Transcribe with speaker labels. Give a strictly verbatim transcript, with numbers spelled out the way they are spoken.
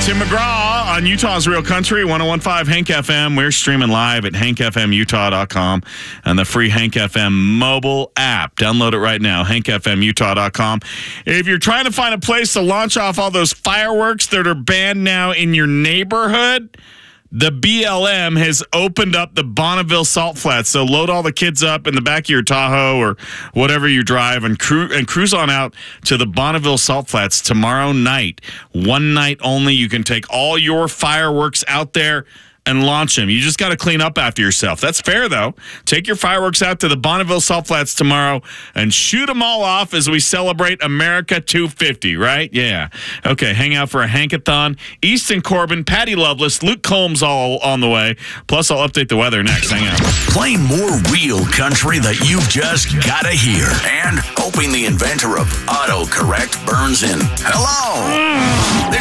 Speaker 1: Tim McGraw on Utah's Real Country, one oh one point five Hank F M. We're streaming live at hank f m utah dot com and the free Hank F M mobile app. Download it right now, hank f m utah dot com. If you're trying to find a place to launch off all those fireworks that are banned now in your neighborhood, the B L M has opened up the Bonneville Salt Flats. So load all the kids up in the back of your Tahoe or whatever you drive and, cru- and cruise on out to the Bonneville Salt Flats tomorrow night. One night only. You can take all your fireworks out there and launch them. You just got to clean up after yourself. That's fair, though. Take your fireworks out to the Bonneville Salt Flats tomorrow and shoot them all off as we celebrate America two fifty, right? Yeah. Okay, hang out for a Hankathon. Easton Corbin, Patty Loveless, Luke Combs all on the way. Plus, I'll update the weather next. Hang out.
Speaker 2: Playing more real country that you've just got to hear. And hoping the inventor of autocorrect burns in. Hello!